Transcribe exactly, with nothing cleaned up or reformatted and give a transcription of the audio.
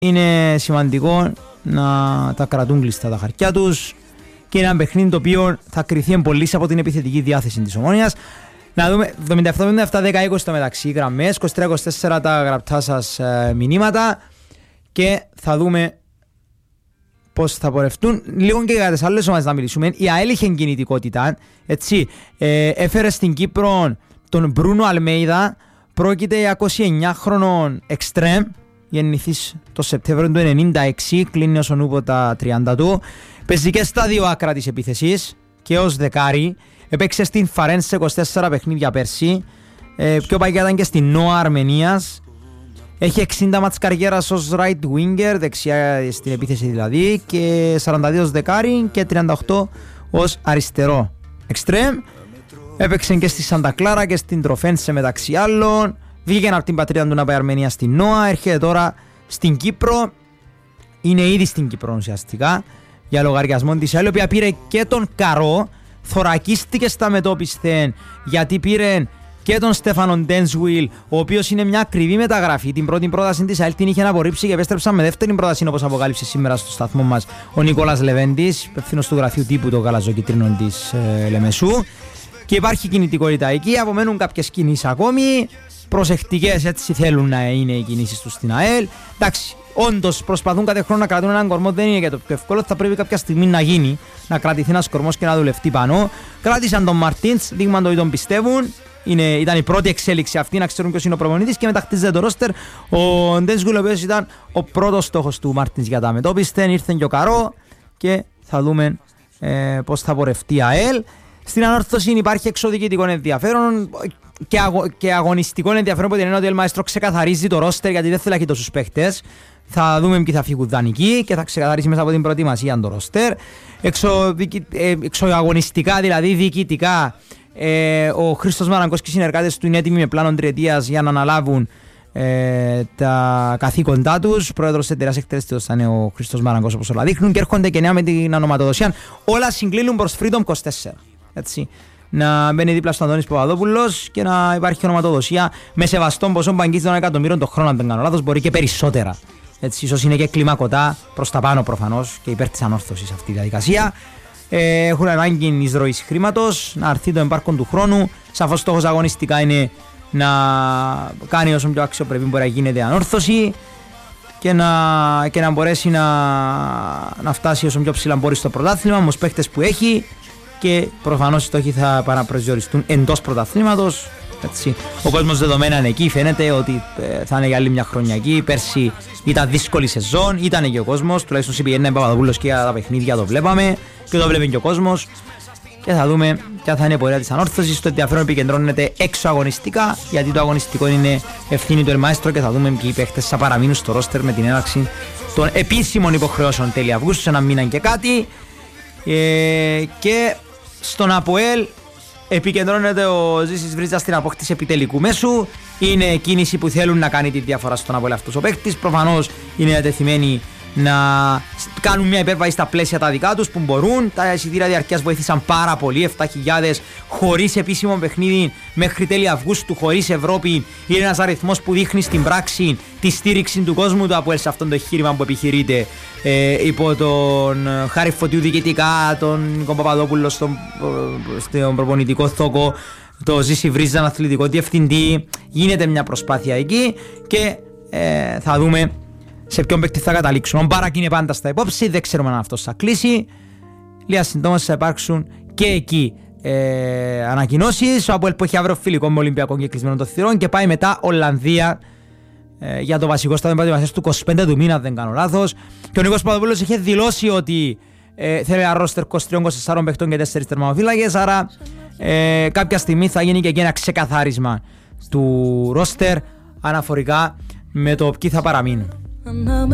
είναι σημαντικό να τα κρατούν κλειστά τα χαρτιά τους και είναι ένα παιχνίδι το οποίο θα κριθεί εμπολής από την επιθετική διάθεση της Ομόνοιας. Να δούμε εβδομήντα επτά εβδομήντα επτά δέκα είκοσι το μεταξύ γραμμές, είκοσι τρία είκοσι τέσσερα τα γραπτά σας ε, μηνύματα και θα δούμε πώς θα πορευτούν. Λίγο και για τις άλλες ομάδες να μιλήσουμε. Η ΑΕΛ είχε κινητικότητα, έτσι, ε, έφερε στην Κύπρο τον Μπρούνο Αλμέιδα, πρόκειται για εικοσιεννιάχρονον εξτρέμ, γεννηθής το Σεπτέμβριο του ενενήντα έξι, κλείνει όσον ούπο τα τριάντα του. Παίζει και στα δύο άκρα της επίθεσης και ως δεκάρι. Έπαιξε στην Φαρέν σε είκοσι τέσσερα παιχνίδια πέρσι. Ε, πιο παγιά ήταν και στην Νόα Αρμενίας. Έχει εξήντα μάτς καριέρας ως right winger, δεξιά στην επίθεση δηλαδή, και σαράντα δύο ως δεκάρι και τριάντα οκτώ ως αριστερό εξτρέμ. Έπαιξε και στη Σαντα Κλάρα και στην Τροφένσε μεταξύ άλλων. Βγήκε από την πατρίδα του να πάει Αρμενία στην Νόα, έρχεται τώρα στην Κύπρο. Είναι ήδη στην Κύπρο ουσιαστικά για λογαριασμό της ΑΕΛ, η οποία πήρε και τον Καρό, θωρακίστηκε στα μετώπισθεν γιατί πήρε και τον Στέφανον Ντένσουιλ, ο οποίος είναι μια ακριβή μεταγραφή. Την πρώτη πρόταση της ΑΕΛ την είχε απορρίψει και επέστρεψαν με δεύτερη πρόταση, όπως αποκάλυψε σήμερα στο σταθμό μας ο Νικόλας Λεβέντης, υπευθύνος του γραφείου τύπου των γαλαζοκίτρινων της ε, Λεμεσού. Και υπάρχει κινητικότητα εκεί, απομένουν κάποιες κινήσεις ακόμη. Προσεκτικές, έτσι θέλουν να είναι οι κινήσεις τους στην ΑΕΛ. Εντάξει, όντως προσπαθούν κάθε χρόνο να κρατούν έναν κορμό, δεν είναι και το πιο εύκολο. Θα πρέπει κάποια στιγμή να γίνει, να κρατηθεί ένας κορμός και να δουλευτεί πάνω. Κράτησαν τον Μαρτίνς, δείγμα το ότι τον πιστεύουν. Είναι, ήταν η πρώτη εξέλιξη αυτή, να ξέρουν ποιος είναι ο προπονητής, και μετά χτίζεται το ρόστερ. Ο Ντένσγκουλ, ο οποίος ήταν ο πρώτος στόχος του Μαρτίνς για τα μετώπισθεν, ήρθε και ο Καρό και θα δούμε ε, πώς θα πορευτεί η ΑΕΛ. Στην ανόρθωση υπάρχει εξωδιοικητικό ενδιαφέρον και, αγω, και αγωνιστικό ενδιαφέρον, που είναι ότι ο Ελμαέστρο ξεκαθαρίζει το ρόστερ, γιατί δεν θέλει να έχει τόσους παίχτες. Θα δούμε ποιοι θα φύγουν δανεικοί και θα ξεκαθαρίσει μέσα από την προετοιμασία το ρόστερ. Εξωαγωνιστικά, δηλαδή διοικητικά, ε, ο Χρήστος Μαραγκός και οι συνεργάτες του είναι έτοιμοι με πλάνο τριετίας για να αναλάβουν ε, τα καθήκοντά τους. Πρόεδρος της εταιρείας εκτελεστής θα είναι ο Χρήστος Μαραγκός, όπως όλα δείχνουν, και έρχονται και νέα με την ονοματοδοσία. Όλα συγκλίνουν προς Freedom είκοσι τέσσερα. Έτσι. Να μπαίνει δίπλα στον Αντώνης Παπαδόπουλος και να υπάρχει ονοματοδοσία με σεβαστόν ποσό που αγγίζει των εκατομμύριων το χρόνο, αν δεν κάνω λάθος, μπορεί και περισσότερα. Έτσι, ίσως είναι και κλιμακωτά προς τα πάνω προφανώς και υπέρ της ανόρθωσης αυτή η διαδικασία. Ε, έχουν ανάγκη εισρωής χρήματος, να αρθεί το εμπάρκον του χρόνου. Σαφώς στόχος αγωνιστικά είναι να κάνει όσο πιο αξιοπρεπή μπορεί να γίνεται ανόρθωση και να, και να μπορέσει να, να φτάσει όσο πιο ψηλά μπορεί στο πρωτάθλημα με τους παίχτες που έχει. Και προφανώς οι στόχοι θα παραπροσδιοριστούν εντός πρωταθλήματος. Έτσι. Ο κόσμος δεδομένα είναι εκεί, φαίνεται ότι ε, θα είναι για άλλη μια χρονιά εκεί. Πέρσι ήταν δύσκολη σεζόν, ήταν και ο κόσμος, τουλάχιστον συμπηγαίνει ο Παπαδοπούλος και για τα παιχνίδια το βλέπαμε και το βλέπει και ο κόσμος. Και θα δούμε ποια θα είναι η πορεία της ανόρθωσης. Το ενδιαφέρον επικεντρώνεται έξω αγωνιστικά, γιατί το αγωνιστικό είναι ευθύνη του Ελμαέστρο, και θα δούμε ποιοι παίχτες θα παραμείνουν στο ρόστερ με την έναρξη των επίσημων υποχρεώσεων τέλη Αυγούστου, σε ένα μήνα και κάτι. Ε, και στον ΑΠΟΕΛ επικεντρώνεται ο Ζήσης Βρίζας στην απόκτηση επιτελικού μέσου. Είναι κίνηση που θέλουν να κάνει τη διαφορά στον ΑΠΟΕΛ αυτός ο παίκτης. Προφανώς είναι διατεθειμένοι να κάνουν μια υπέρβαση στα πλαίσια τα δικά τους που μπορούν. Τα εισιτήρια διαρκείας βοήθησαν πάρα πολύ. επτά χιλιάδες χωρίς επίσημο παιχνίδι μέχρι τέλη Αυγούστου, χωρίς Ευρώπη. Είναι ένας αριθμός που δείχνει στην πράξη τη στήριξη του κόσμου του ΑΠΟΕΛ σε αυτό το εγχείρημα που επιχειρείται ε, υπό τον Χάρη Φωτιού διοικητικά, τον Νίκο Παπαδόπουλο στον, στον προπονητικό θόκο, το Ζήση Βρίζαν αθλητικό διευθυντή. Γίνεται μια προσπάθεια εκεί και ε, θα δούμε σε ποιον παίκτη θα καταλήξουν. Ο Μπάρακ είναι πάντα στα υπόψη, δεν ξέρουμε αν αυτός θα κλείσει. Λίγα συντόμως θα υπάρξουν και εκεί ε, ανακοινώσεις. Ο ΑΠΟΕΛ που έχει αύριο φιλικό με Ολυμπιακό και κλεισμένο των θυρών και πάει μετά Ολλανδία ε, για το βασικό στάδιο προετοιμασίας του είκοσι πέντε του μήνα, δεν κάνω λάθος. Και ο Νίκος Παπαδόπουλος είχε δηλώσει ότι ε, θέλει ένα ρόστερ είκοσι τρία είκοσι τέσσερα παιχτών και τέσσερα τερματοφύλακες. Άρα ε, κάποια στιγμή θα γίνει και εκεί ένα ξεκαθάρισμα του ρόστερ αναφορικά με το ποιοι θα παραμείνουν.